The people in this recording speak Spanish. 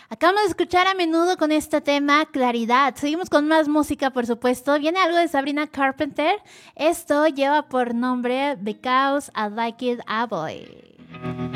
Acabamos de escuchar a Menudo con este tema, Claridad. Seguimos con más música, por supuesto. Viene algo de Sabrina Carpenter. Esto lleva por nombre Because I Like It a Boy.